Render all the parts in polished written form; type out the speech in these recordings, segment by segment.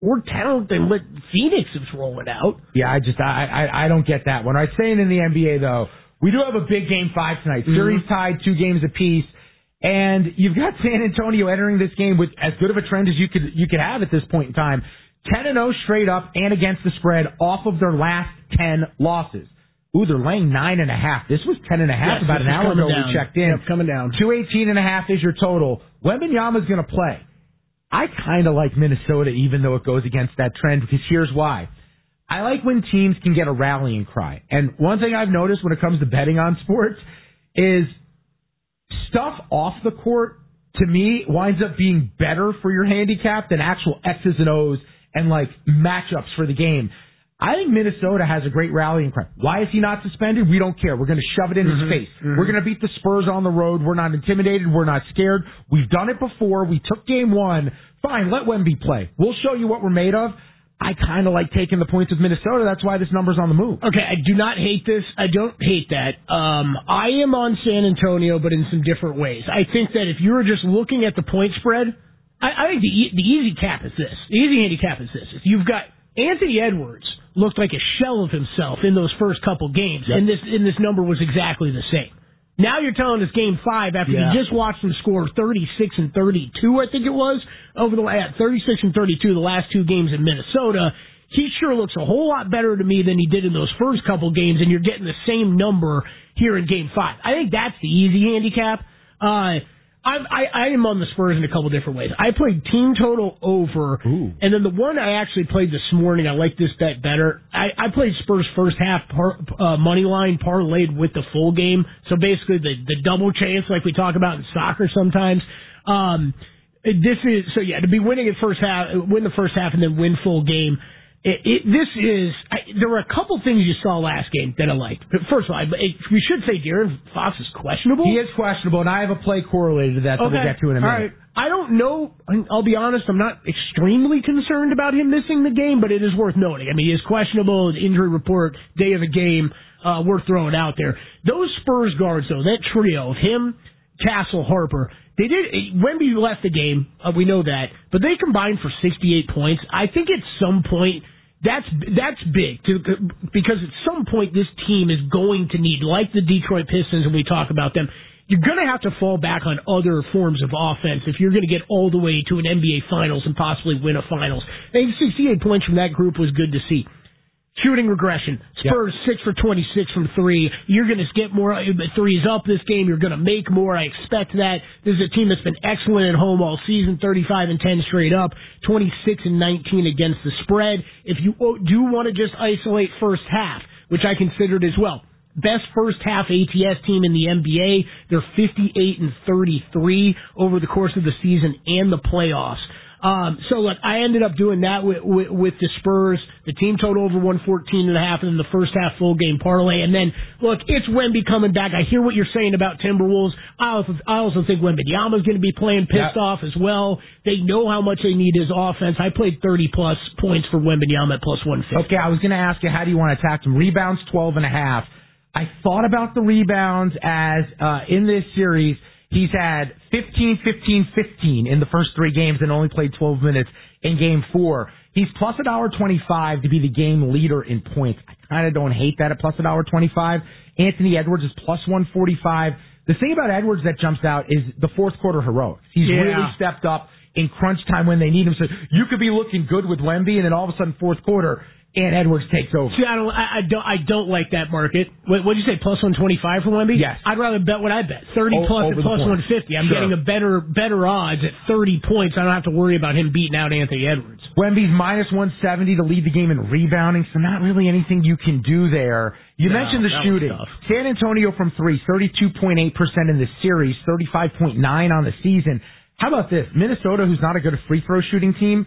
more talent than what Phoenix is rolling out. Yeah, I don't get that one. All right, staying in the NBA, though, we do have a big Game 5 tonight. Series tied 2 games apiece. And you've got San Antonio entering this game with as good of a trend as you could have at this point in time. 10-0 straight up and against the spread off of their last 10 losses. Ooh, they're laying 9.5. This was 10.5 about an hour ago we checked in. Yep, coming down. 218.5 is your total. Wembanyama's going to play. I kind of like Minnesota even though it goes against that trend because here's why. I like when teams can get a rallying cry. And one thing I've noticed when it comes to betting on sports is stuff off the court, to me, winds up being better for your handicap than actual X's and O's and, like, matchups for the game. I think Minnesota has a great rallying cry. Why is he not suspended? We don't care. We're going to shove it in his face. We're going to beat the Spurs on the road. We're not intimidated. We're not scared. We've done it before. We took game 1. Fine, let Wemby play. We'll show you what we're made of. I kind of like taking the points with Minnesota. That's why this number's on the move. Okay, I do not hate this. I don't hate that. I am on San Antonio, but in some different ways. I think that if you were just looking at the point spread, I think the easy cap is this. The easy handicap is this. If you've got Anthony Edwards looked like a shell of himself in those first couple games, and this number was exactly the same. Now you're telling us Game 5 after you just watched him score 36 and 32, I think it was, over the 36 and 32 the last 2 games in Minnesota. He sure looks a whole lot better to me than he did in those first couple games, and you're getting the same number here in Game 5. I think that's the easy handicap. I am on the Spurs in a couple different ways. I played team total over, and then the one I actually played this morning, I like this bet better. I played Spurs first half money line parlayed with the full game. So basically the double chance like we talk about in soccer sometimes. To be winning in first half, win the first half and then win full game. There were a couple things you saw last game that I liked. First of all, we should say De'Aaron Fox is questionable. He is questionable, and I have a play correlated to that we'll get to in a minute. All right. I don't know. I'll be honest, I'm not extremely concerned about him missing the game, but it is worth noting. I mean, he is questionable, injury report, day of the game, worth throwing out there. Those Spurs guards, though, that trio of him, Castle, Harper, Wemby left the game, we know that, but they combined for 68 points. I think at some point, that's big, because at some point this team is going to need, like the Detroit Pistons when we talk about them, you're going to have to fall back on other forms of offense if you're going to get all the way to an NBA Finals and possibly win a Finals. I think 68 points from that group was good to see. Shooting regression. Spurs 6 for 26 from 3. You're going to get more threes up this game. You're going to make more. I expect that. This is a team that's been excellent at home all season, 35 and 10 straight up, 26 and 19 against the spread. If you do want to just isolate first half, which I considered as well, best first half ATS team in the NBA. They're 58 and 33 over the course of the season and the playoffs. So look, I ended up doing that with the Spurs, the team total over 114.5, and then the first half full game parlay. And then look, it's Wemby coming back. I hear what you're saying about Timberwolves. I also think Wembanyama's going to be playing pissed off as well. They know how much they need his offense. I played 30 plus points for Wembanyama at plus 150. Okay, I was going to ask you, how do you want to attack him? Rebounds 12.5. I thought about the rebounds as in this series. He's had 15, 15, 15 in the first 3 games and only played 12 minutes in Game 4. He's plus $1.25 to be the game leader in points. I kind of don't hate that at plus $1.25. Anthony Edwards is plus 145. The thing about Edwards that jumps out is the fourth quarter heroics. He's really stepped up in crunch time when they need him. So you could be looking good with Wemby, and then all of a sudden fourth quarter, and Edwards takes over. See, I don't like that market. What did you say, plus 125 for Wemby? Yes. I'd rather bet what I bet, 30 plus at plus 150. I'm getting a better odds at 30 points. I don't have to worry about him beating out Anthony Edwards. Wemby's minus 170 to lead the game in rebounding, so not really anything you can do there. You mentioned the shooting. San Antonio from 3, 32.8% in the series, 35.9% on the season. How about this? Minnesota, who's not a good free throw shooting team,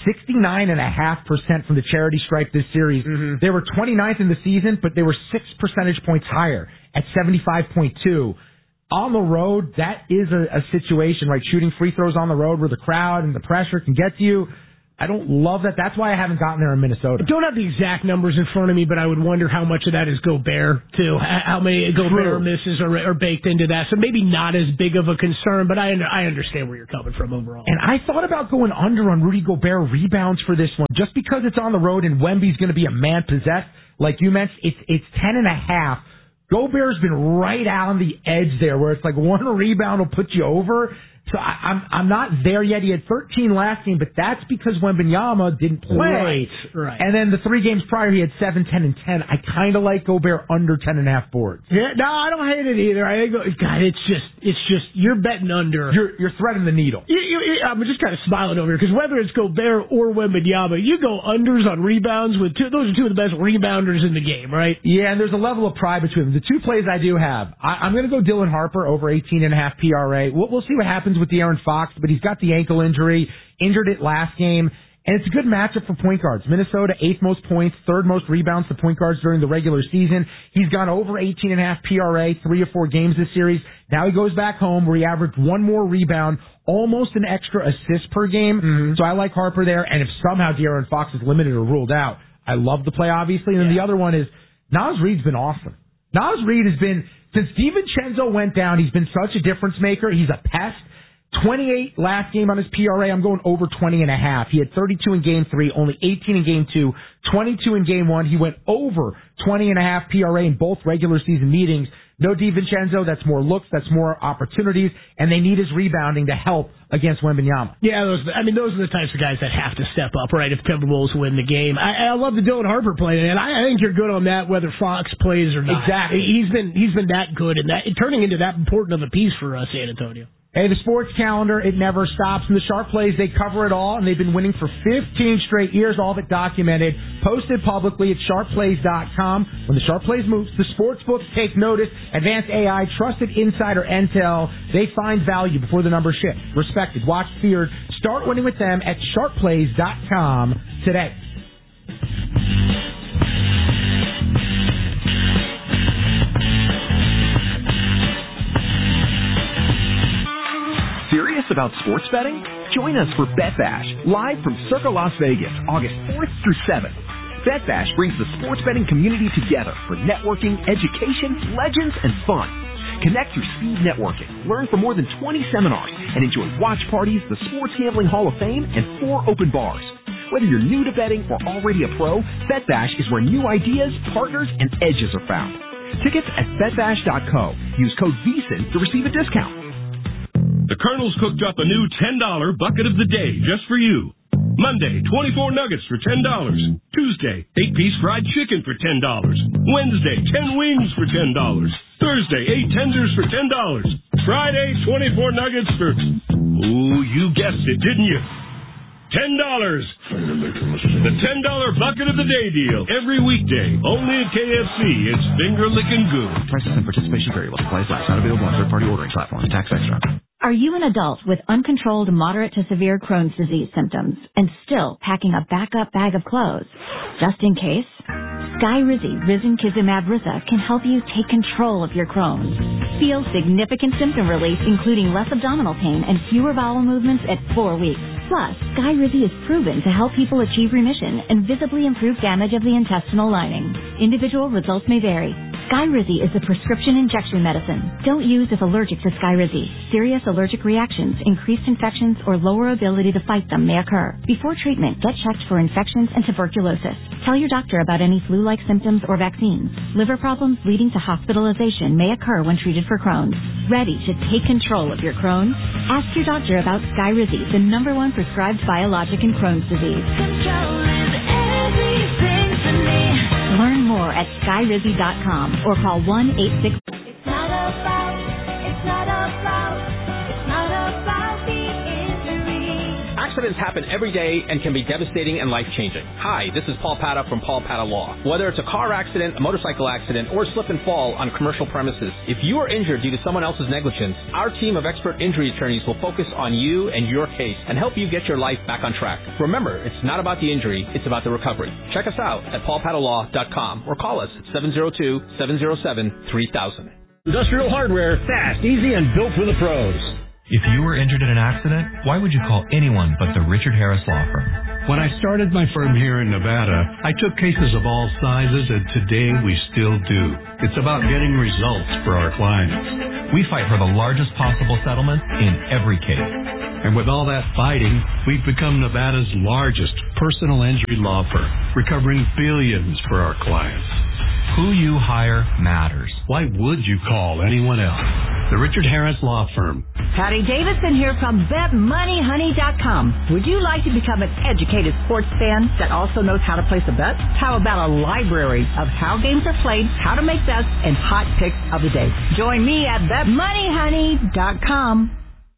69.5% from the charity stripe this series. They were 29th in the season, but they were 6 percentage points higher at 75.2. On the road, that is a situation, right? Shooting free throws on the road where the crowd and the pressure can get to you. I don't love that. That's why I haven't gotten there in Minnesota. I don't have the exact numbers in front of me, but I would wonder how much of that is Gobert, too. How many Gobert misses are baked into that. So maybe not as big of a concern, but I understand where you're coming from overall. And I thought about going under on Rudy Gobert rebounds for this one, just because it's on the road and Wemby's going to be a man possessed. Like you mentioned, it's 10.5. Gobert's been right out on the edge there, where it's like one rebound will put you over. So I'm not there yet. He had 13 last game, but that's because Wembanyama didn't play. Right. And then the 3 games prior, he had 7, 10, and 10. I kind of like Gobert under 10.5 boards. Yeah, no, I don't hate it either. I think, God, it's just you're betting under. You're threading the needle. I'm just kind of smiling over here because whether it's Gobert or Wembanyama, you go unders on rebounds with those are two of the best rebounders in the game, right? Yeah, and there's a level of pride between them. The 2 plays I do have, I'm going to go Dylan Harper over 18.5 PRA. We'll see what happens with De'Aaron Fox, but he's got the ankle injury, injured it last game, and it's a good matchup for point guards. Minnesota, 8th most points, 3rd most rebounds to point guards during the regular season. He's gone over 18.5 PRA 3 or 4 games this series. Now he goes back home where he averaged 1 more rebound, almost an extra assist per game. Mm-hmm. So I like Harper there, and if somehow De'Aaron Fox is limited or ruled out, I love the play, obviously. And then the other one is Naz Reid's been awesome. Naz Reid has been, since DiVincenzo went down, he's been such a difference maker. He's a pest. 28 last game on his PRA. I'm going over 20.5. He had 32 in game 3, only 18 in game 2, 22 in game 1. He went over 20.5 PRA in both regular season meetings. No DiVincenzo. That's more looks. That's more opportunities. And they need his rebounding to help against Wembanyama. Yeah, those are the types of guys that have to step up, right, if Timberwolves win the game. I love the Dylan Harper play, and I think you're good on that whether Fox plays or not. Exactly. He's been that good and that turning into that important of a piece for San Antonio. Hey, the sports calendar, it never stops. And the Sharp Plays, they cover it all, and they've been winning for 15 straight years, all of it documented, posted publicly at sharpplays.com. When the Sharp Plays moves, the sports books take notice. Advanced AI, trusted insider intel, they find value before the numbers shift. Respected, watched, feared. Start winning with them at sharpplays.com today. Serious about sports betting? Join us for Bet Bash, live from Circa Las Vegas, August 4th through 7th. Bet Bash brings the sports betting community together for networking, education, legends, and fun. Connect through speed networking, learn from more than 20 seminars, and enjoy watch parties, the Sports Gambling Hall of Fame, and 4 open bars. Whether you're new to betting or already a pro, Bet Bash is where new ideas, partners, and edges are found. Tickets at betbash.co. Use code VSIN to receive a discount. The Colonel's cooked up a new $10 bucket of the day just for you. Monday, 24 nuggets for $10. Tuesday, 8-piece fried chicken for $10. Wednesday, 10 wings for $10. Thursday, 8 tenders for $10. Friday, 24 nuggets for... Oh, you guessed it, didn't you? $10. The $10 bucket of the day deal. Every weekday. Only at KFC. It's finger-licking good. Prices and participation vary. Supplies last. Not available on third-party ordering platforms. Tax extra. Are you an adult with uncontrolled moderate to severe Crohn's disease symptoms and still packing a backup bag of clothes? Just in case? Skyrizi Risankizumab Risa can help you take control of your Crohn's. Feel significant symptom relief, including less abdominal pain and fewer bowel movements at 4 weeks. Plus, Skyrizi is proven to help people achieve remission and visibly improve damage of the intestinal lining. Individual results may vary. Skyrizi is a prescription injection medicine. Don't use if allergic to Skyrizi. Serious allergic reactions, increased infections, or lower ability to fight them may occur. Before treatment, get checked for infections and tuberculosis. Tell your doctor about any flu-like symptoms or vaccines. Liver problems leading to hospitalization may occur when treated for Crohn's. Ready to take control of your Crohn's? Ask your doctor about Skyrizi, the #1 prescribed biologic in Crohn's disease. Control is everything to me. Learn more at skyrizi.com or call 1-866. It's not about the injury. Accidents happen every day and can be devastating and life-changing. Hi, this is Paul Pata from Paul Pata Law. Whether it's a car accident, a motorcycle accident, or slip and fall on commercial premises, if you are injured due to someone else's negligence, our team of expert injury attorneys will focus on you and your case and help you get your life back on track. Remember, it's not about the injury, it's about the recovery. Check us out at paulpatalaw.com or call us at 702-707-3000. Industrial hardware, fast, easy, and built for the pros. If you were injured in an accident, why would you call anyone but the Richard Harris Law Firm? When I started my firm here in Nevada, I took cases of all sizes, and today we still do. It's about getting results for our clients. We fight for the largest possible settlement in every case. And with all that fighting, we've become Nevada's largest personal injury law firm, recovering billions for our clients. Who you hire matters. Why would you call anyone else? The Richard Harris Law Firm. Patty Davidson here from BetMoneyHoney.com. Would you like to become an educated sports fan that also knows how to place a bet? How about a library of how games are played, how to make bets, and hot picks of the day? Join me at BetMoneyHoney.com.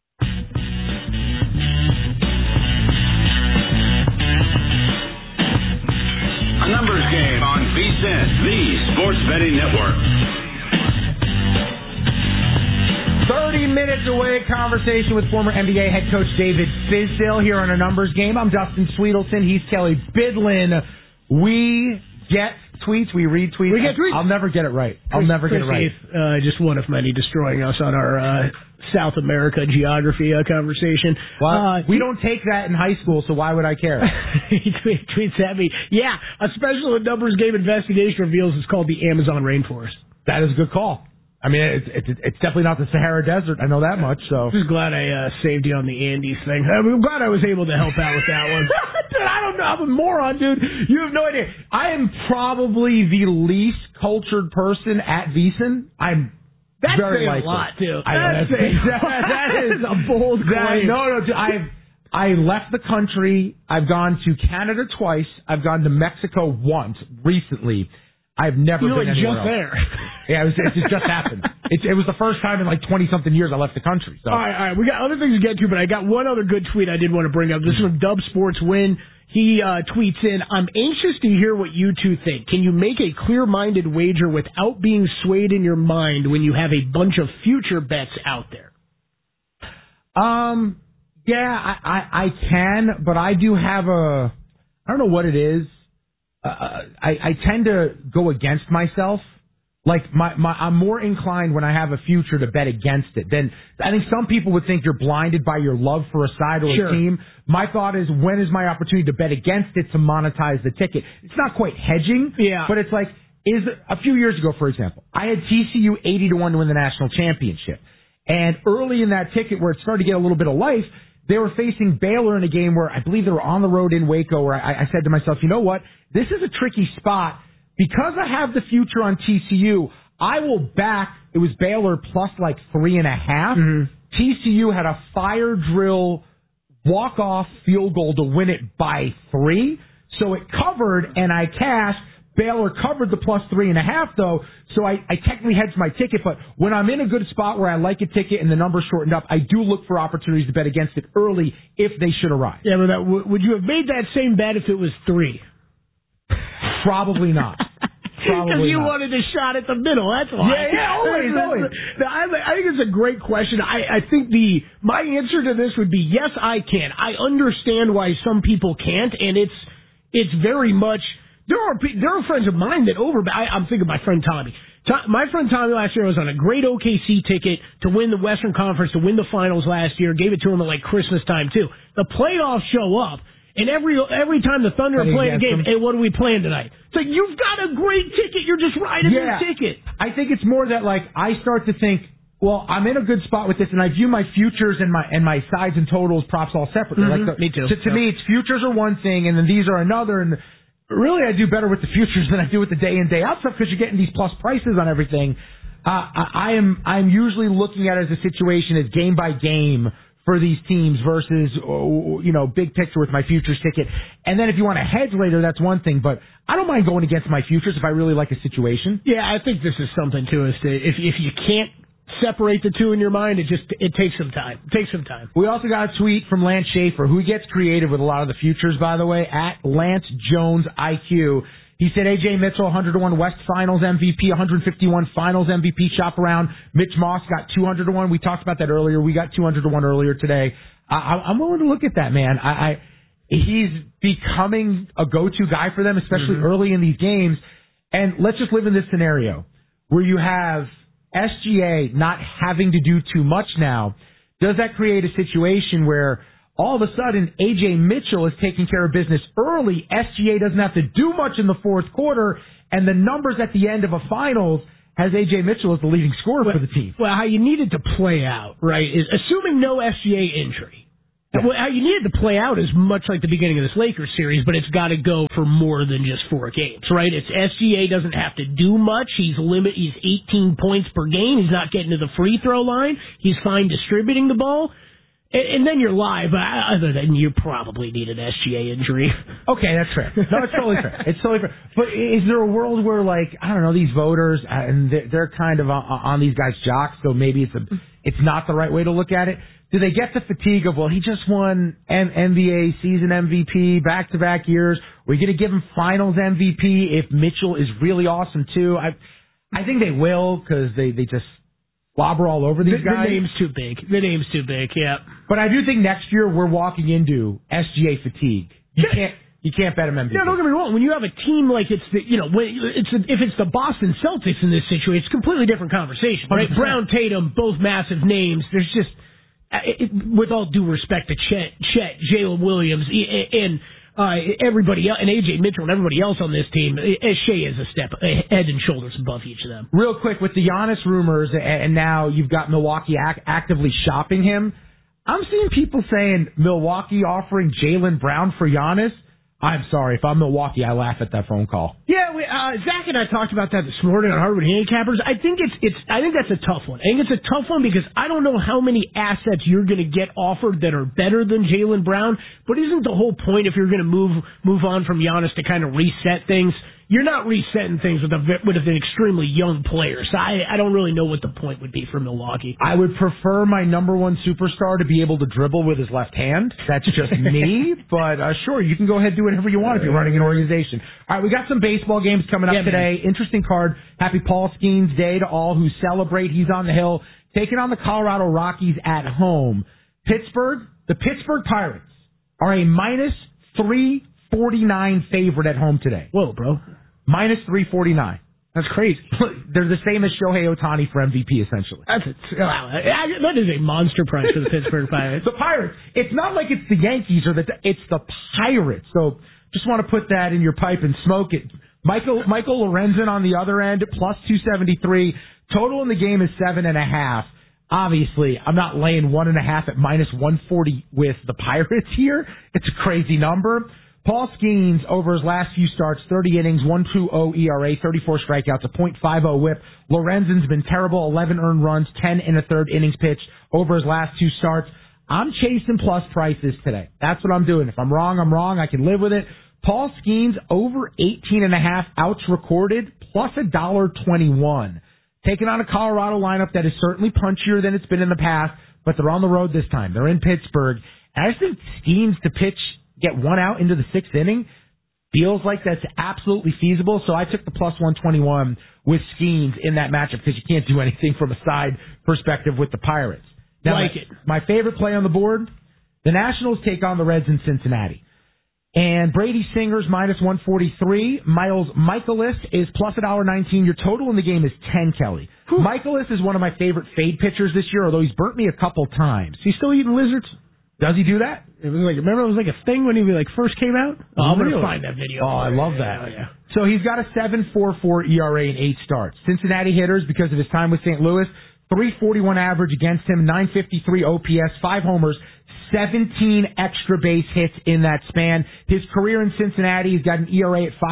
A numbers game on VSiN, the Sports Betting Network. 30 minutes away, conversation with former NBA head coach David Fizdale here on a numbers game. I'm Dustin Sweetelson. He's Kelly Bidlin. We get tweets. We read tweets. We get tweets. I'll never get it right. I'll never get it right. Just one of many destroying us on our South America geography conversation. Well, we don't take that in high school, so why would I care? He tweets at me. Yeah, a special numbers game investigation reveals it's called the Amazon rainforest. That is a good call. I mean, it's definitely not the Sahara Desert. I know that much. So just glad I saved you on the Andes thing. I'm glad I was able to help out with that one. Dude, I don't know. I'm a moron, dude. You have no idea. I am probably the least cultured person at VSiN. That's very saying likely. A lot, too. That is a bold claim. No, I left the country. I've gone to Canada twice. I've gone to Mexico once recently. I've never been anywhere else. There. Yeah, it just happened. It was the first time in like 20-something years I left the country. So. All right. We got other things to get to, but I got one other good tweet I did want to bring up. This is from Dub Sports Win. He tweets in, I'm anxious to hear what you two think. Can you make a clear-minded wager without being swayed in your mind when you have a bunch of future bets out there? Yeah, I can, but I do have I don't know what it is. I tend to go against myself. Like I'm more inclined when I have a future to bet against it. Then I think some people would think you're blinded by your love for a side or a team. My thought is, when is my opportunity to bet against it to monetize the ticket? It's not quite hedging, but it's like, a few years ago, for example, I had TCU 80-1 to win the national championship. And early in that ticket, where it started to get a little bit of life, they were facing Baylor in a game where I believe they were on the road in Waco, where I said to myself, you know what? This is a tricky spot. Because I have the future on TCU, I will back, it was Baylor plus like 3.5. Mm-hmm. TCU had a fire drill walk-off field goal to win it by 3. So it covered, and I cashed. Baylor covered the plus 3.5, though, so I technically hedged my ticket. But when I'm in a good spot where I like a ticket and the number's shortened up, I do look for opportunities to bet against it early if they should arrive. Yeah, but would you have made that same bet if it was 3? Probably not. Because you wanted a shot at the middle, that's why. Yeah, always. I think it's a great question. I think my answer to this would be yes, I can. I understand why some people can't, and it's very much. There are friends of mine that I'm thinking of my friend Tommy. My friend Tommy last year was on a great OKC ticket to win the Western Conference, to win the finals last year. Gave it to him at like Christmas time too. The playoffs show up. And every time the Thunder are playing a game, hey, what are we playing tonight? It's like, you've got a great ticket. You're just riding the ticket. I think it's more that, like, I start to think, well, I'm in a good spot with this, and I view my futures and my sides and totals, props all separately. Mm-hmm. Like me too. To me, it's futures are one thing, and then these are another. And really, I do better with the futures than I do with the day in, day out stuff, because you're getting these plus prices on everything. I'm usually looking at it as a situation as game by game for these teams versus, big picture with my futures ticket. And then if you want to hedge later, that's one thing. But I don't mind going against my futures if I really like a situation. Yeah, I think this is something, too, is if you can't separate the two in your mind, it takes some time. It takes some time. We also got a tweet from Lance Schaefer, who gets creative with a lot of the futures, by the way, at Lance Jones IQ. He said A.J. Mitchell, 100-1 West Finals MVP, 151 Finals MVP shop around. Mitch Moss got 200-1. We talked about that earlier. We got 200-1 earlier today. I'm willing to look at that, man. He's becoming a go-to guy for them, especially early in these games. And let's just live in this scenario where you have SGA not having to do too much now. Does that create a situation where all of a sudden, A.J. Mitchell is taking care of business early. SGA doesn't have to do much in the fourth quarter, and the numbers at the end of a finals has A.J. Mitchell as the leading scorer for the team. Well, how you need it to play out, right, is assuming no SGA injury. Yeah. Well, how you need it to play out is much like the beginning of this Lakers series, but it's got to go for more than just 4 games, right? It's SGA doesn't have to do much. He's 18 points per game. He's not getting to the free throw line. He's fine distributing the ball. And then you're live. Other than you probably need an SGA injury. Okay, that's fair. No, it's totally fair. It's totally fair. But is there a world where, like, I don't know, these voters, and they're kind of on these guys' jocks, so maybe it's not the right way to look at it? Do they get the fatigue of, well, he just won NBA season MVP back-to-back years? We're going to give him finals MVP if Mitchell is really awesome, too? I think they will, because they just slobber all over these guys. The name's too big. Yeah. But I do think next year we're walking into SGA fatigue. You can't bet him MVP. No, don't get me wrong. When you have a team like if it's the Boston Celtics in this situation, it's a completely different conversation, right? 100%. Brown, Tatum, both massive names. There's just, with all due respect to Chet, Jalen Williams, and everybody else, and A.J. Mitchell and everybody else on this team, Shea is a step head and shoulders above each of them. Real quick, with the Giannis rumors, and now you've got Milwaukee actively shopping him, I'm seeing people saying Milwaukee offering Jaylen Brown for Giannis. I'm sorry. If I'm Milwaukee, I laugh at that phone call. Yeah, Zach and I talked about that this morning on Hardwood Handicappers. I think that's a tough one. I think it's a tough one because I don't know how many assets you're going to get offered that are better than Jaylen Brown. But isn't the whole point, if you're going to move on from Giannis, to kind of reset things? You're not resetting things with an extremely young player. So I don't really know what the point would be for Milwaukee. I would prefer my number one superstar to be able to dribble with his left hand. That's just me. But sure, you can go ahead and do whatever you want if you're running an organization. All right, we got some baseball games coming up today. Man. Interesting card. Happy Paul Skeens Day to all who celebrate. He's on the hill, taking on the Colorado Rockies at home. The Pittsburgh Pirates are a minus 349 favorite at home today. Whoa, bro. Minus 349. That's crazy. They're the same as Shohei Ohtani for MVP, essentially. That is a monster price for the Pittsburgh Pirates. The Pirates. It's not like it's the Yankees it's the Pirates. So just want to put that in your pipe and smoke it. Michael Lorenzen on the other end, plus 273. Total in the game is 7.5. Obviously, I'm not laying 1.5 at minus 140 with the Pirates here. It's a crazy number. Paul Skeens, over his last few starts, 30 innings, 1.20 ERA, 34 strikeouts, a .50 whip. Lorenzen's been terrible, 11 earned runs, 10 and a third innings pitched over his last 2 starts. I'm chasing plus prices today. That's what I'm doing. If I'm wrong, I'm wrong. I can live with it. Paul Skeens, over 18.5 outs recorded, plus $1.21. Taking on a Colorado lineup that is certainly punchier than it's been in the past, but they're on the road this time. They're in Pittsburgh. And I just think Skeens to get 1 out into the 6th inning feels like that's absolutely feasible. So I took the plus 121 with Skeens in that matchup because you can't do anything from a side perspective with the Pirates. Now, my favorite play on the board, the Nationals take on the Reds in Cincinnati. And Brady Singer's minus 143. Miles Michaelis is plus $1.19. Your total in the game is 10, Kelly. Michaelis is one of my favorite fade pitchers this year, although he's burnt me a couple times. Is he still eating lizards? Does he do that? Remember it was like a thing when he first came out? Oh, I'm going to find that video. Oh, I love that. Yeah. So he's got a 7.44 ERA in 8 starts. Cincinnati hitters, because of his time with St. Louis, 341 average against him, 953 OPS, 5 homers, 17 extra base hits in that span. His career in Cincinnati, he's got an ERA at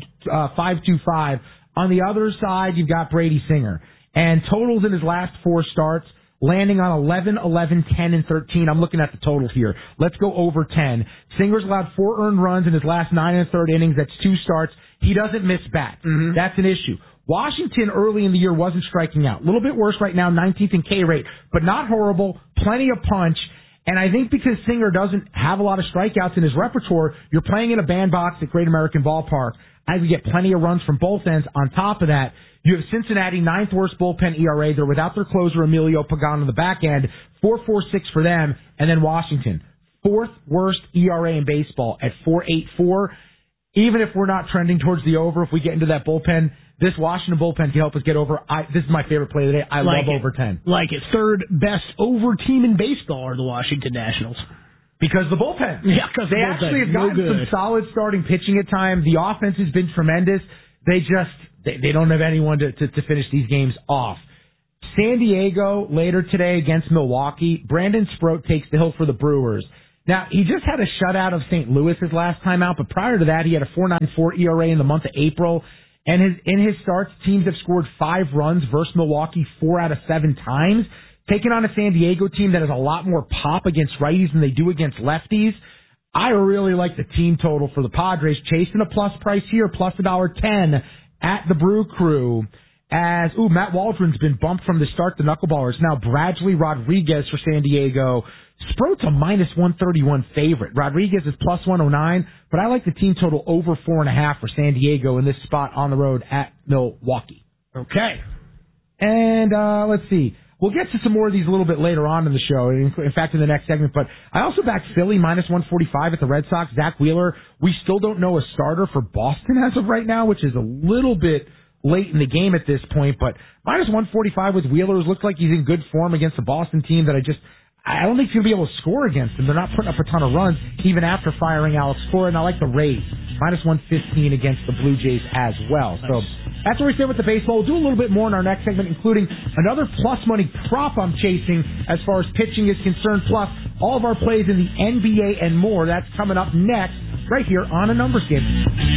5.25. On the other side, you've got Brady Singer. And totals in his last 4 starts, landing on 11, 11, 10, and 13. I'm looking at the total here. Let's go over 10. Singer's allowed 4 earned runs in his last 9 1/3 innings. That's 2 starts. He doesn't miss bats. Mm-hmm. That's an issue. Washington early in the year wasn't striking out. A little bit worse right now, 19th in K rate, but not horrible. Plenty of punch. And I think because Singer doesn't have a lot of strikeouts in his repertoire, you're playing in a bandbox at Great American Ballpark. I think you get plenty of runs from both ends. On top of that, you have Cincinnati, 9th worst bullpen ERA. They're without their closer, Emilio Pagan, on the back end. 4.46 for them. And then Washington, 4th worst ERA in baseball at 4.84. Even if we're not trending towards the over, if we get into that bullpen, this Washington bullpen can help us get over. This is my favorite play of the day. I love over 10. Like it. 3rd best over team in baseball are the Washington Nationals. Because the bullpen. Yeah, because they actually have gotten some solid starting pitching at times. The offense has been tremendous. They don't have anyone to finish these games off. San Diego later today against Milwaukee. Brandon Sproat takes the hill for the Brewers. Now, he just had a shutout of St. Louis his last time out, but prior to that, he had a 4.94 ERA in the month of April. And in his starts, teams have scored 5 runs versus Milwaukee 4 out of 7 times. Taking on a San Diego team that has a lot more pop against righties than they do against lefties. I really like the team total for the Padres, chasing a plus price here, plus $1.10 at the Brew Crew. As Matt Waldron's been bumped from the start to knuckleballers. Now Bradley Rodriguez for San Diego. Sproat's a minus 131 favorite. Rodriguez is plus 109, but I like the team total over 4.5 for San Diego in this spot on the road at Milwaukee. Okay. And let's see. We'll get to some more of these a little bit later on in the show, in fact, in the next segment. But I also backed Philly minus 145 at the Red Sox. Zach Wheeler, we still don't know a starter for Boston as of right now, which is a little bit late in the game at this point. But minus 145 with Wheeler looks like he's in good form against the Boston team that I don't think he's going to be able to score against them. They're not putting up a ton of runs, even after firing Alex Cora. And I like the Rays, minus 115 against the Blue Jays as well. Nice. So that's where we stay with the baseball. We'll do a little bit more in our next segment, including another plus money prop I'm chasing as far as pitching is concerned, plus all of our plays in the NBA and more. That's coming up next, right here on A Numbers Game.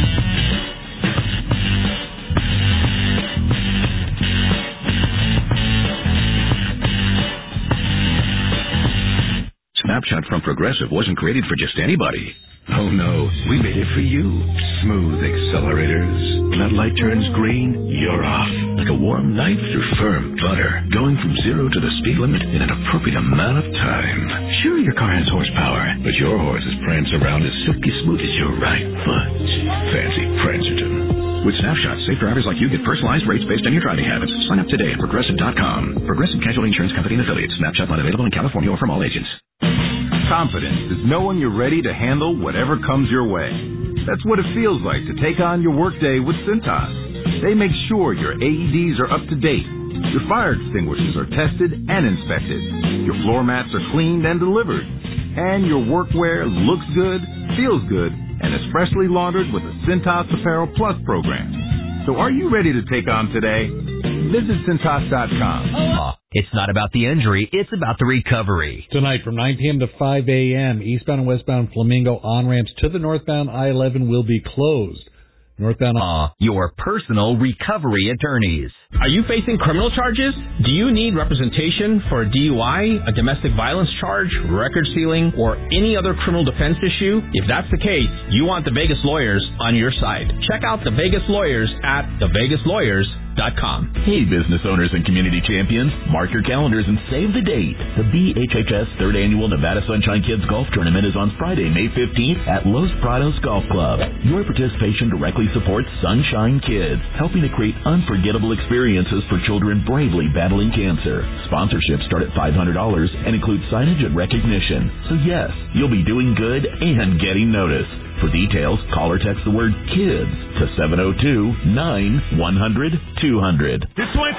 Snapshot from Progressive wasn't created for just anybody. Oh no, we made it for you. Smooth accelerators. That light turns green, you're off. Like a warm knife through firm butter. Going from 0 to the speed limit in an appropriate amount of time. Sure, your car has horsepower, but your horses prance around as silky smooth as your right foot. Fancy Prancerton. With Snapshot, safe drivers like you get personalized rates based on your driving habits. Sign up today at Progressive.com. Progressive Casualty Insurance Company and Affiliates. Snapshot not available in California or from all agents. Confidence is knowing you're ready to handle whatever comes your way. That's what it feels like to take on your workday with Cintas. They make sure your AEDs are up to date, your fire extinguishers are tested and inspected, your floor mats are cleaned and delivered, and your workwear looks good, feels good, and is freshly laundered with the Cintas Apparel Plus program. So are you ready to take on today? Visit Cintas.com. It's not about the injury, it's about the recovery. Tonight from 9 p.m. to 5 a.m., eastbound and westbound Flamingo on-ramps to the northbound I-11 will be closed. Northbound your personal recovery attorneys. Are you facing criminal charges? Do you need representation for a DUI, a domestic violence charge, record sealing, or any other criminal defense issue? If that's the case, you want the Vegas Lawyers on your side. Check out the Vegas Lawyers at thevegaslawyers.com. Hey, business owners and community champions, mark your calendars and save the date. The BHHS 3rd Annual Nevada Sunshine Kids Golf Tournament is on Friday, May 15th at Los Prados Golf Club. Your participation directly supports Sunshine Kids, helping to create unforgettable experiences for children bravely battling cancer. Sponsorships start at $500 and include signage and recognition. So yes, you'll be doing good and getting noticed. For details, call or text the word KIDS to 702-9-100-200. The 2026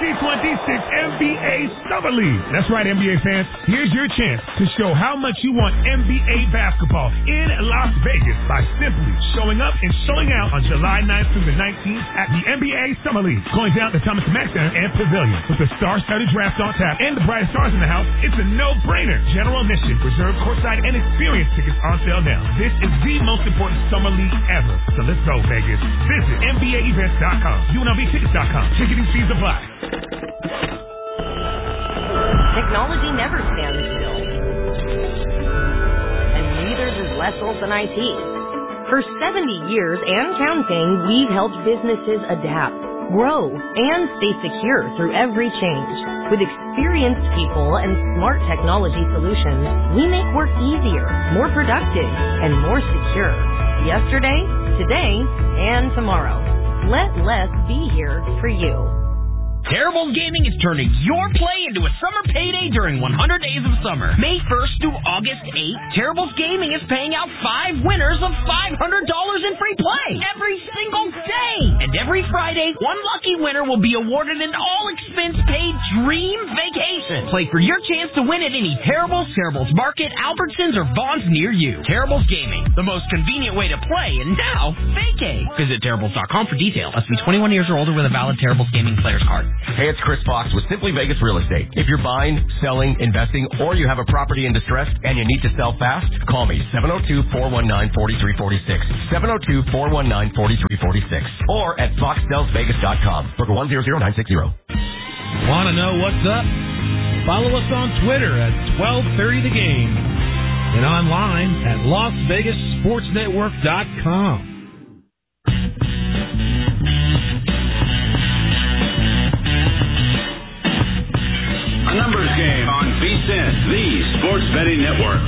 NBA Summer League. That's right, NBA fans. Here's your chance to show how much you want NBA basketball in Las Vegas by simply showing up and showing out on July 9th through the 19th at the NBA Summer League. Going down to Thomas Mack Center and Pavilion. With the star-studded draft on tap and the brightest stars in the house, it's a no-brainer. General admission, reserved courtside, and experience tickets on sale now. This is the most important summer league ever. So let's go, Vegas. Visit NBAEvents.com. UNLVtickets.com. Ticketing fees apply. Technology never stands still. And neither does less open IT. For 70 years and counting, we've helped businesses adapt, grow, and stay secure through every change. With experienced people and smart technology solutions, we make work easier, more productive, and more secure. Yesterday, today, and tomorrow. Let less be here for you. Terribles Gaming is turning your play into a summer payday during 100 Days of Summer. May 1st through August 8th, Terribles Gaming is paying out 5 winners of $500 in free play every single day. And every Friday, one lucky winner will be awarded an all-expense President's Paid Dream Vacation. Play for your chance to win at any Terrible's, Terrible's Market, Albertsons, or Vaughn's near you. Terrible's Gaming, the most convenient way to play, and now vacate. Visit Terribles.com for details. Must be 21 years or older with a valid Terrible's Gaming Player's Card. Hey, it's Chris Fox with Simply Vegas Real Estate. If you're buying, selling, investing, or you have a property in distress and you need to sell fast, call me 702-419-4346. 702-419-4346. Or at foxtellsvegas.com. Book 100960. Want to know what's up? Follow us on Twitter at 1230 The Game and online at LasVegasSportsNetwork.com. A numbers game on VSiN, the Sports Betting Network.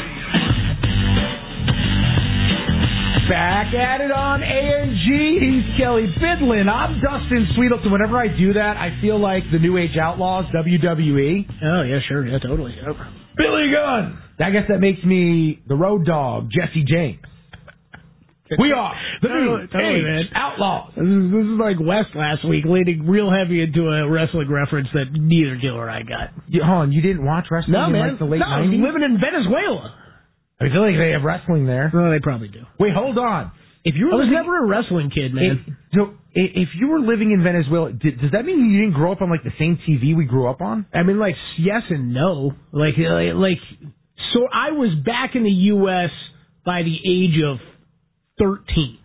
Back at it on A&G. He's Kelly Bidlin. I'm Dustin Sweetleton. Whenever I do that, I feel like the New Age Outlaws, WWE. Oh, yeah, sure. Yeah, totally. Yep. Billy Gunn. I guess that makes me the road dog, Jesse James. We are the New Age Outlaws. This is like West last week, leading real heavy into a wrestling reference that neither Gil or I got. Hold on, you didn't watch wrestling in like the late 90s? I was living in Venezuela. I feel like they have wrestling there. Well, they probably do. Wait, hold on. I was never a wrestling kid, man. If you were living in Venezuela, does that mean you didn't grow up on like the same TV we grew up on? I mean, like yes and no. Like so I was back in the U.S. by the age of 13.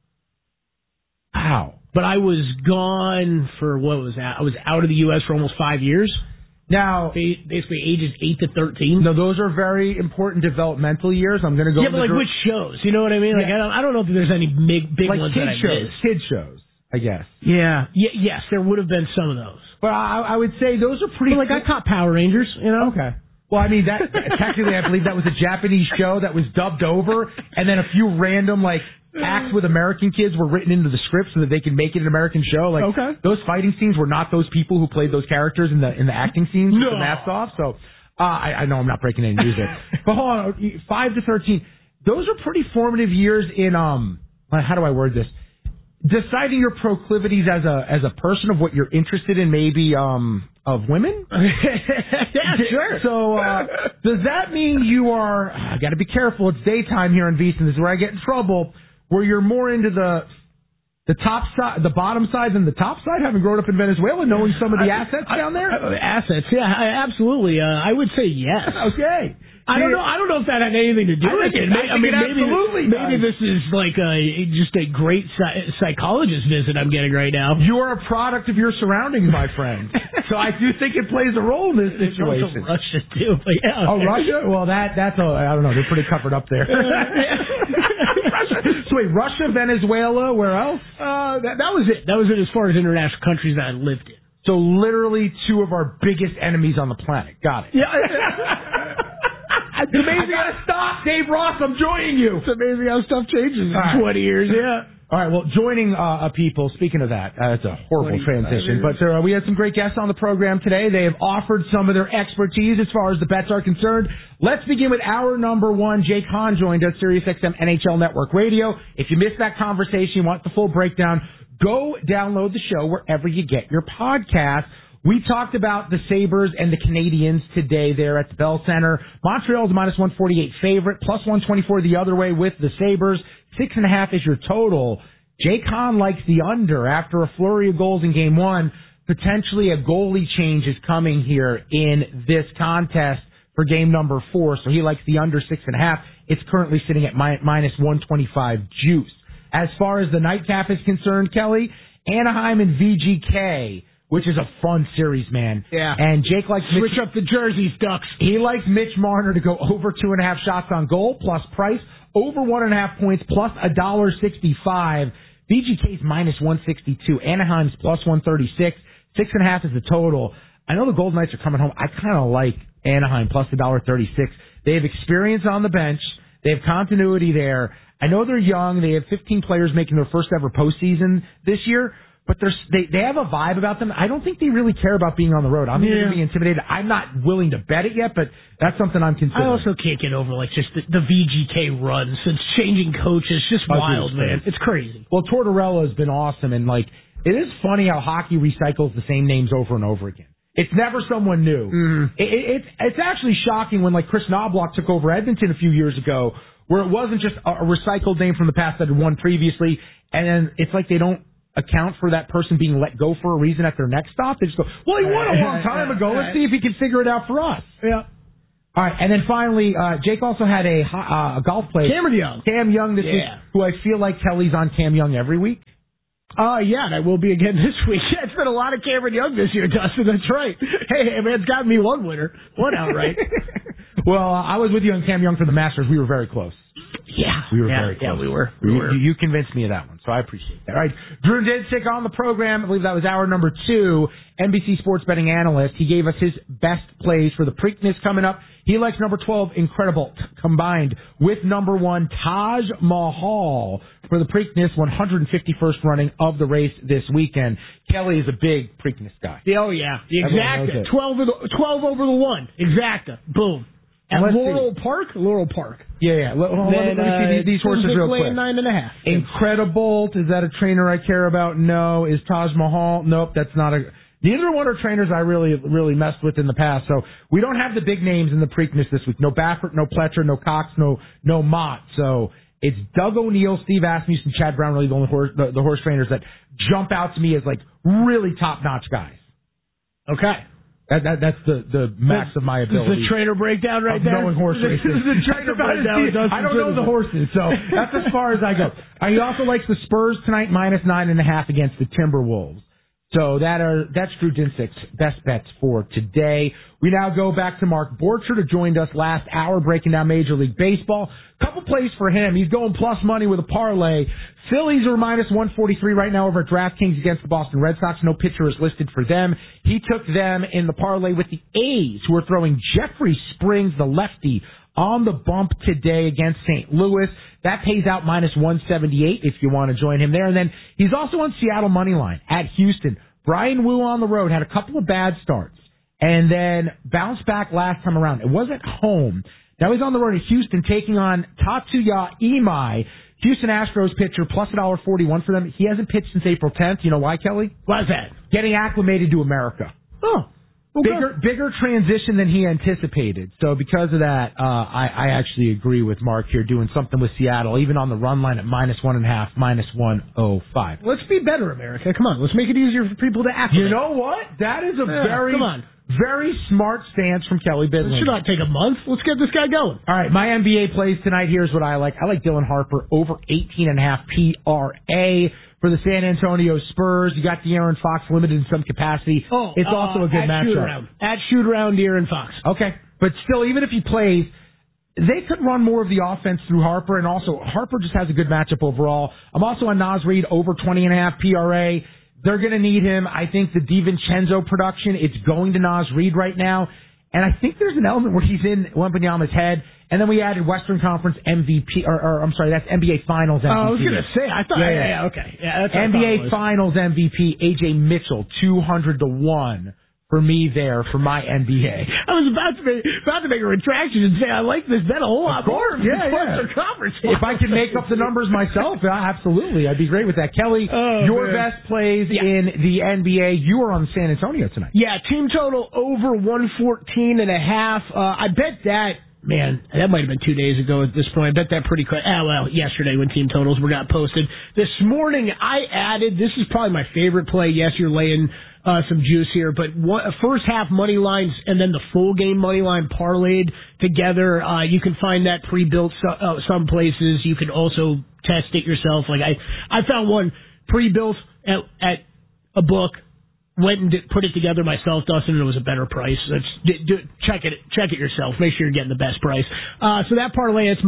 Wow. But I was gone for what was that? I was out of the U.S. for almost 5 years. Now, basically ages 8 to 13. No, those are very important developmental years. I'm going to go. Yeah, but like which shows? You know what I mean? Like I don't know if there's any big like ones kid that I shows, missed. Kid shows, I guess. Yeah. Yes, there would have been some of those. But I would say those are pretty. But like I caught Power Rangers. You know? Okay. Well, I mean that technically, I believe that was a Japanese show that was dubbed over, and then a few random like acts with American kids were written into the script so that they could make it an American show. Like those fighting scenes were not those people who played those characters in the acting scenes with the masks off. So I know I'm not breaking any news there, but hold on, 5 to 13. Those are pretty formative years in how do I word this? Deciding your proclivities as a person of what you're interested in, maybe of women. Yeah, sure. So does that mean you are? I got to be careful. It's daytime here in VSiN. This is where I get in trouble. Where you're more into the top side, the bottom side than the top side, having grown up in Venezuela, knowing some of the assets down there? Assets, yeah, absolutely. I would say yes. Okay. I don't know if that had anything to do with it. Maybe this is like just a great psychologist visit I'm getting right now. You are a product of your surroundings, my friend. So I do think it plays a role in this situation. Russia too, but yeah. Oh, Russia? Well, that's I don't know. They're pretty covered up there. So wait, Russia, Venezuela, where else? That was it. That was it as far as international countries that I lived in. So literally two of our biggest enemies on the planet. Got it. Yeah. It's amazing. I gotta stop, Dave Ross. I'm joining you. It's amazing how stuff changes in 20 years. Yeah. All right. Well, joining people. Speaking of that, it's a horrible transition. But we had some great guests on the program today. They have offered some of their expertise as far as the bets are concerned. Let's begin with our number one. Jake Hahn joined us, SiriusXM NHL Network Radio. If you missed that conversation, you want the full breakdown, go download the show wherever you get your podcast. We talked about the Sabres and the Canadiens today there at the Bell Center. Montreal's a -148 favorite, +124 the other way with the Sabres. 6.5 is your total. Jake Hahn likes the under after a flurry of goals in Game 1. Potentially a goalie change is coming here in this contest for Game number 4, so he likes the under 6.5. It's currently sitting at -125 juice. As far as the nightcap is concerned, Kelly, Anaheim and VGK, which is a fun series, man. Yeah. And Jake likes switch up the jerseys, Ducks. He likes Mitch Marner to go over 2.5 shots on goal plus price, over 1.5 points plus $1.65. VGK's -162. Anaheim's +136. 6.5 is the total. I know the Golden Knights are coming home. I kind of like Anaheim plus $1.36. They have experience on the bench. They have continuity there. I know they're young. They have 15 players making their first ever postseason this year. But they have a vibe about them. I don't think they really care about being on the road. I'm going to be intimidated. I'm not willing to bet it yet, but that's something I'm considering. I also can't get over like just the VGK run since changing coaches. Just wild, man. It's crazy. Well, Tortorella has been awesome, and like It is funny how hockey recycles the same names over and over again. It's never someone new. Mm-hmm. It's actually shocking when like Chris Knobloch took over Edmonton a few years ago, where it wasn't just a recycled name from the past that had won previously, and then it's like they don't account for that person being let go for a reason at their next stop. They just go, well, he won a long time ago. Let's see if he can figure it out for us. Yeah. All right, and then finally, Jake also had a golf player. Cam Young this week, who I feel like Kelly's on Cam Young every week. Yeah, and I will be again this week. It's been a lot of Cameron Young this year, Dustin. That's right. Hey, man, it's got me one winner. One outright. Well, I was with you on Cam Young for the Masters. We were very close. Yeah. We were very close. Yeah, we were. You convinced me of that one, so I appreciate that. All right. Drew Dinsick on the program. I believe that was hour number 2. NBC sports betting analyst. He gave us his best plays for the Preakness coming up. He likes number 12, Incredible, combined with number 1, Taj Mahal, for the Preakness 151st running of the race this weekend. Kelly is a big Preakness guy. Oh, yeah. The Exacta. 12 over the 1. Exacta. Boom. At Laurel Park? Yeah. Let me see these horses real quick. 9.5. Incredible. Is that a trainer I care about? No. Is Taj Mahal? Nope, that's not a... Neither one are trainers I really messed with in the past. So we don't have the big names in the Preakness this week. No Baffert, no Pletcher, no Cox, no Mott. So it's Doug O'Neill, Steve Asmussen, Chad Brown, really the only the horse trainers that jump out to me as like really top-notch guys. Okay. That's the max of my ability. This is the trainer breakdown right there. Knowing horse racing. This is the trainer breakdown. I don't know the horses, so that's as far as I go. He also likes the Spurs tonight, -9.5 against the Timberwolves. So that's Drew Dinsick's best bets for today. We now go back to Mark Borchert, who joined us last hour breaking down Major League Baseball. Couple plays for him. He's going plus money with a parlay. Phillies are -143 right now over at DraftKings against the Boston Red Sox. No pitcher is listed for them. He took them in the parlay with the A's, who are throwing Jeffrey Springs, the lefty, on the bump today against St. Louis. That pays out -178 if you want to join him there. And then he's also on Seattle Moneyline at Houston. Brian Wu on the road had a couple of bad starts and then bounced back last time around. It wasn't home. Now he's on the road at Houston taking on Tatsuya Imai. Houston Astros pitcher plus $1.41 for them. He hasn't pitched since April 10th. You know why, Kelly? Why is that? Getting acclimated to America. Oh. Okay. Bigger transition than he anticipated. So because of that, I actually agree with Mark here, doing something with Seattle, even on the run line at -1.5, -105. Let's be better, America. Come on, let's make it easier for people to acclimate. You know what? That is a very smart stance from Kelly Bidlin. It should not take a month. Let's get this guy going. All right, my NBA plays tonight. Here's what I like. I like Dylan Harper over 18.5 PRA. For the San Antonio Spurs, you got De'Aaron Fox limited in some capacity. It's also a good matchup. At shoot-around, De'Aaron Fox. Okay. But still, even if he plays, they could run more of the offense through Harper, and also Harper just has a good matchup overall. I'm also on Naz Reid over 20.5 PRA. They're going to need him. I think the DiVincenzo production, it's going to Naz Reid right now. And I think there's an element where he's in Wembanyama's head. And then we added Western Conference MVP, or I'm sorry, that's NBA Finals MVP. I was going to say, I thought, okay. Yeah, that's NBA Finals MVP, A.J. Mitchell, 200-1 for me there for my NBA. I was about to make a retraction and say I like this bet a whole lot more. Yeah. Conference. If I could make up the numbers myself, absolutely. I'd be great with that. Kelly, your best plays in the NBA. You are on San Antonio tonight. Yeah, team total over 114.5. I bet that. Man, that might have been 2 days ago at this point. I bet that pretty quick. Yesterday when team totals got posted. This morning I added, this is probably my favorite play. Yes, you're laying some juice here, but first half money lines and then the full game money line parlayed together. You can find that pre-built some places. You can also test it yourself. Like I found one pre-built at a book. Went and put it together myself, Dustin, and it was a better price. Check it yourself. Make sure you're getting the best price. So that parlay, it's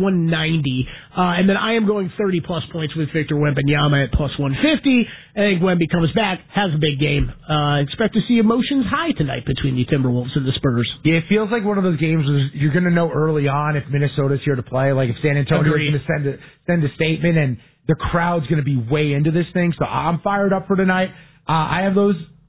-190. And then I am going 30-plus points with Victor Wembanyama at +150. I think Wemby comes back, has a big game. Expect to see emotions high tonight between the Timberwolves and the Spurs. Yeah, it feels like one of those games where you're going to know early on if Minnesota's here to play. Like if San Antonio is going to send a statement and the crowd's going to be way into this thing. So I'm fired up for tonight. I have those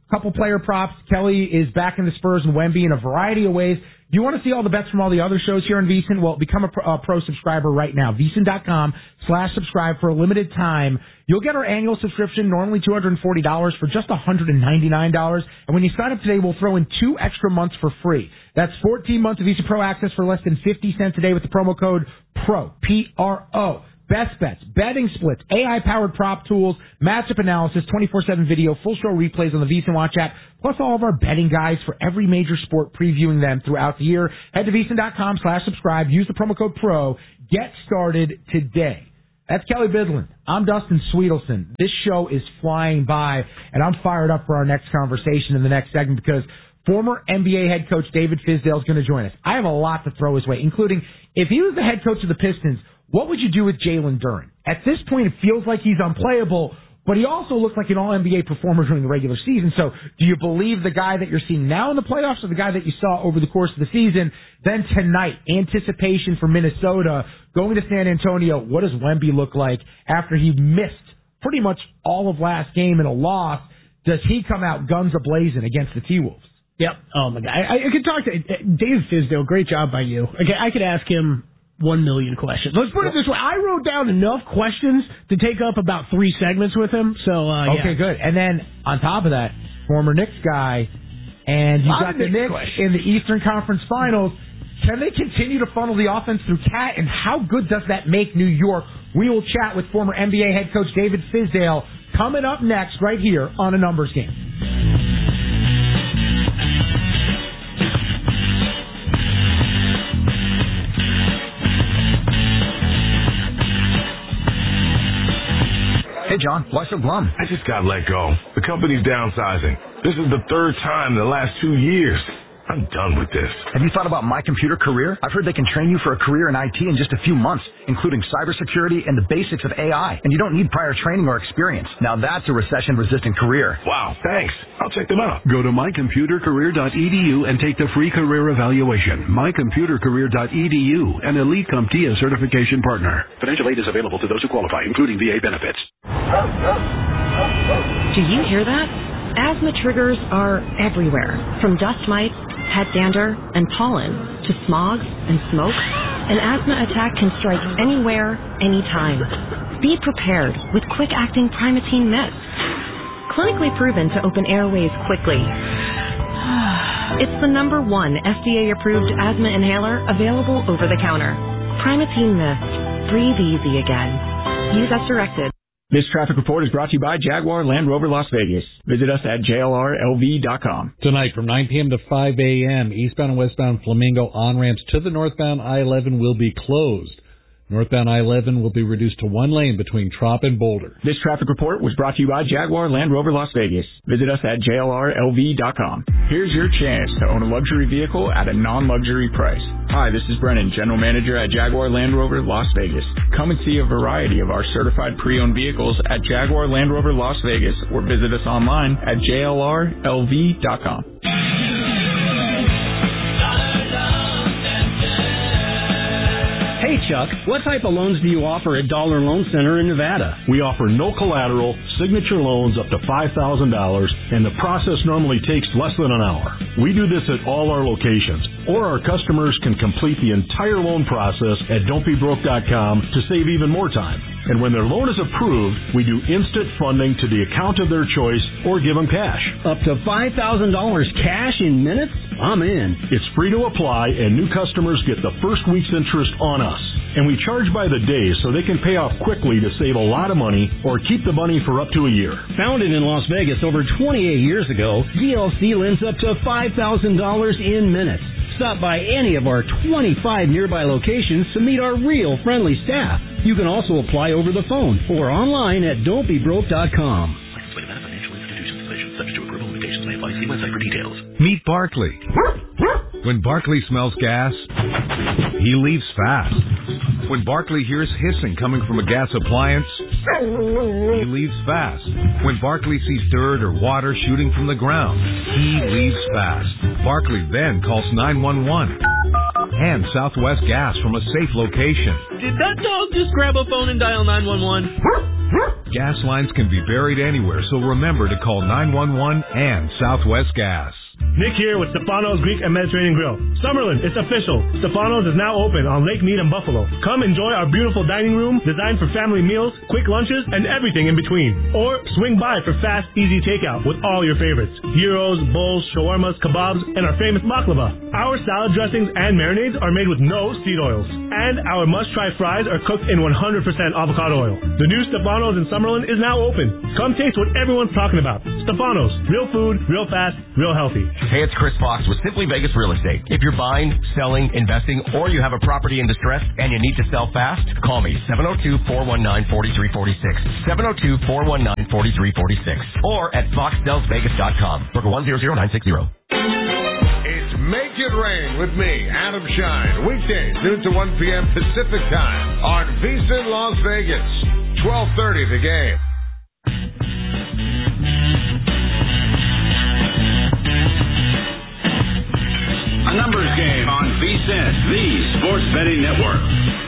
couple player props. Kelly is back in the Spurs and Wemby in a variety of ways. You want to see all the bets from all the other shows here on VSiN? Well, become a pro subscriber right now. VSiN.com/subscribe for a limited time. You'll get our annual subscription, normally $240 for just $199. And when you sign up today, we'll throw in 2 extra months for free. That's 14 months of VSiN Pro access for less than 50 cents a day with the promo code PRO. P-R-O. Best bets, betting splits, AI-powered prop tools, matchup analysis, 24/7 video, full show replays on the VSiN Watch app, plus all of our betting guides for every major sport, previewing them throughout the year. Head to VSiN.com/subscribe. Use the promo code PRO. Get started today. That's Kelly Bidlin. I'm Dustin Sweetelson. This show is flying by, and I'm fired up for our next conversation in the next segment because former NBA head coach David Fizdale is going to join us. I have a lot to throw his way, including if he was the head coach of the Pistons, what would you do with Jalen Duren? At this point, it feels like he's unplayable, but he also looks like an all-NBA performer during the regular season. So do you believe the guy that you're seeing now in the playoffs or the guy that you saw over the course of the season? Then tonight, anticipation for Minnesota going to San Antonio. What does Wemby look like after he missed pretty much all of last game in a loss? Does he come out guns a-blazing against the T-Wolves? Yep. Oh, my God. I could talk to David Fizdale. Great job by you. Okay, I could ask him 1 million questions. Let's put it this way. I wrote down enough questions to take up about 3 segments with him. So, okay, good. And then on top of that, former Knicks guy, and you got the Knicks in the Eastern Conference Finals. Can they continue to funnel the offense through Cat, and how good does that make New York? We will chat with former NBA head coach David Fizdale coming up next right here on A Numbers Game. Hey, John, why so glum? I just got let go. The company's downsizing. This is the 3rd time in the last 2 years. I'm done with this. Have you thought about My Computer Career? I've heard they can train you for a career in IT in just a few months, including cybersecurity and the basics of AI. And you don't need prior training or experience. Now that's a recession-resistant career. Wow, thanks. I'll check them out. Go to mycomputercareer.edu and take the free career evaluation. mycomputercareer.edu, an Elite CompTIA certification partner. Financial aid is available to those who qualify, including VA benefits. Do you hear that? Asthma triggers are everywhere, from dust mites, head dander, and pollen, to smog and smoke. An asthma attack can strike anywhere, anytime. Be prepared with quick-acting Primatene Mist. Clinically proven to open airways quickly. It's the #1 FDA-approved asthma inhaler available over the counter. Primatene Mist. Breathe easy again. Use as directed. This traffic report is brought to you by Jaguar Land Rover Las Vegas. Visit us at JLRLV.com. Tonight from 9 p.m. to 5 a.m., eastbound and westbound Flamingo on-ramps to the northbound I-11 will be closed. Northbound I-11 will be reduced to 1 lane between Trop and Boulder. This traffic report was brought to you by Jaguar Land Rover Las Vegas. Visit us at JLRLV.com. Here's your chance to own a luxury vehicle at a non-luxury price. Hi, this is Brennan, General Manager at Jaguar Land Rover Las Vegas. Come and see a variety of our certified pre-owned vehicles at Jaguar Land Rover Las Vegas or visit us online at JLRLV.com. Hey, Chuck, what type of loans do you offer at Dollar Loan Center in Nevada? We offer no collateral, signature loans up to $5,000, and the process normally takes less than an hour. We do this at all our locations, or our customers can complete the entire loan process at don'tbebroke.com to save even more time. And when their loan is approved, we do instant funding to the account of their choice or give them cash. Up to $5,000 cash in minutes? I'm in. It's free to apply, and new customers get the first week's interest on us. And we charge by the day so they can pay off quickly to save a lot of money or keep the money for up to a year. Founded in Las Vegas over 28 years ago, DLC lends up to $5,000 in minutes. Stop by any of our 25 nearby locations to meet our real friendly staff. You can also apply over the phone or online at don'tbebroke.com. Subject to approval, limitations may apply. See website for details. Meet Barkley. When Barkley smells gas, he leaves fast. When Barkley hears hissing coming from a gas appliance, he leaves fast. When Barkley sees dirt or water shooting from the ground, he leaves fast. Barkley then calls 911 and Southwest Gas from a safe location. Did that dog just grab a phone and dial 911? Gas lines can be buried anywhere, so remember to call 911 and Southwest Gas. Nick here with Stefano's Greek and Mediterranean Grill. Summerlin, it's official. Stefano's is now open on Lake Mead and Buffalo. Come enjoy our beautiful dining room designed for family meals, quick lunches, and everything in between. Or swing by for fast, easy takeout with all your favorites. Gyros, bowls, shawarmas, kebabs, and our famous baklava. Our salad dressings and marinades are made with no seed oils. And our must-try fries are cooked in 100% avocado oil. The new Stefano's in Summerlin is now open. Come taste what everyone's talking about. Stefano's. Real food, real fast, real healthy. Hey, it's Chris Fox with Simply Vegas Real Estate. If you're buying, selling, investing, or you have a property in distress and you need to sell fast, call me, 702-419-4346. 702-419-4346. Or at foxdelsvegas.com. Broker 100960. It's Make It Rain with me, Adam Shine. Weekdays, noon to 1 p.m. Pacific Time on VSiN Las Vegas. 12:30 the game. A numbers game on VSiN, the Sports Betting Network.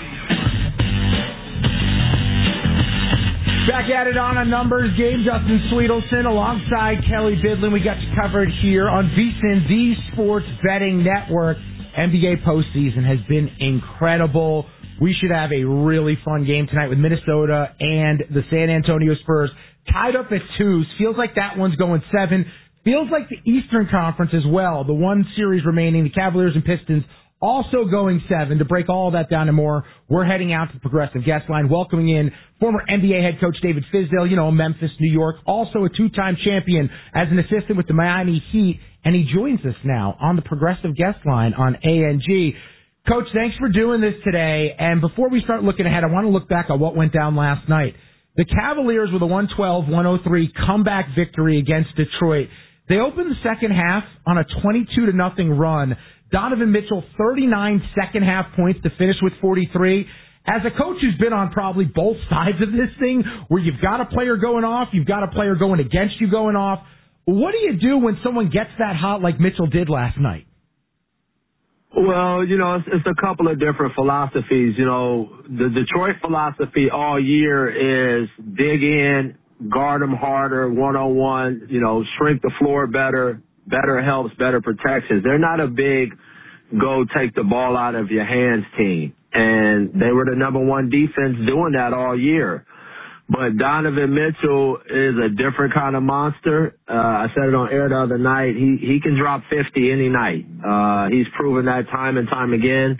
Back at it on a numbers game. Justin Sweetelson alongside Kelly Bidlin. We got you covered here on VSiN, the Sports Betting Network. NBA postseason has been incredible. We should have a really fun game tonight with Minnesota and the San Antonio Spurs tied up at 2. Feels like that one's going 7. Feels like the Eastern Conference as well. The one series remaining, the Cavaliers and Pistons, also going 7. To break all of that down and more, we're heading out to the Progressive Guest Line, welcoming in former NBA head coach David Fizdale, Memphis, New York, also a 2-time champion as an assistant with the Miami Heat, and he joins us now on the Progressive Guest Line on ANG. Coach, thanks for doing this today, and before we start looking ahead, I want to look back at what went down last night. The Cavaliers with a 112-103 comeback victory against Detroit. They opened the second half on a 22-0 run. Donovan Mitchell, 39 second-half points to finish with 43. As a coach who's been on probably both sides of this thing, where you've got a player going off, you've got a player going against you going off, what do you do when someone gets that hot like Mitchell did last night? Well, it's a couple of different philosophies. The Detroit philosophy all year is dig in, guard them harder, one-on-one, shrink the floor better helps, better protections. They're not a big go take the ball out of your hands team. And they were the number one defense doing that all year. But Donovan Mitchell is a different kind of monster. I said it on air the other night. He can drop 50 any night. He's proven that time and time again.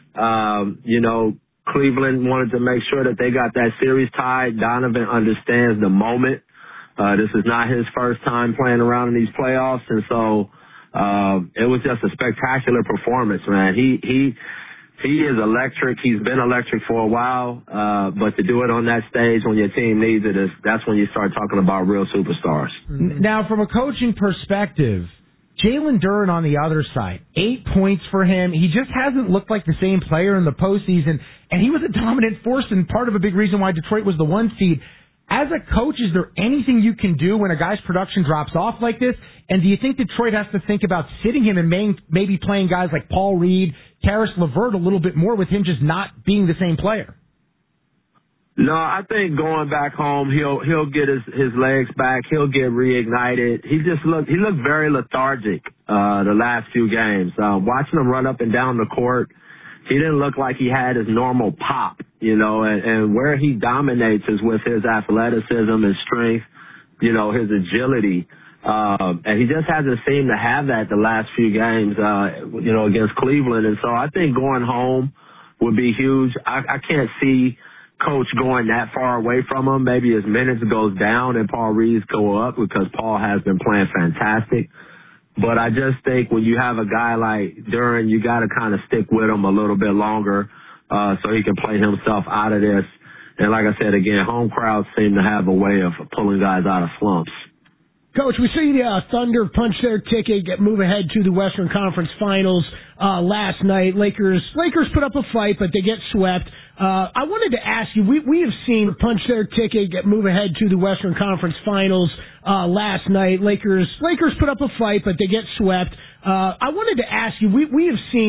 Cleveland wanted to make sure that they got that series tied. Donovan understands the moment. This is not his first time playing around in these playoffs, and so it was just a spectacular performance, man. He is electric. He's been electric for a while, but to do it on that stage when your team needs it, that's when you start talking about real superstars. Now, from a coaching perspective, Jalen Duren on the other side, 8 points for him. He just hasn't looked like the same player in the postseason, and he was a dominant force and part of a big reason why Detroit was the 1 seed. As a coach, is there anything you can do when a guy's production drops off like this? And do you think Detroit has to think about sitting him and maybe playing guys like Paul Reed, Karis LeVert a little bit more with him just not being the same player? No, I think going back home, he'll get his legs back. He'll get reignited. He looked very lethargic the last few games. Watching him run up and down the court, he didn't look like he had his normal pop, and where he dominates is with his athleticism and strength, his agility. And he just hasn't seemed to have that the last few games, against Cleveland. And so I think going home would be huge. I can't see Coach going that far away from him. Maybe his minutes goes down and Paul Reed's go up because Paul has been playing fantastic. But I just think when you have a guy like Duren, you got to kind of stick with him a little bit longer so he can play himself out of this. And like I said, again, home crowds seem to have a way of pulling guys out of slumps. Coach, we see the Thunder punch their ticket, move ahead to the Western Conference Finals last night. Lakers put up a fight, but they get swept. I wanted to ask you, we have seen punch their ticket, move ahead to the Western Conference Finals last night. Lakers put up a fight, but they get swept. I wanted to ask you, we have seen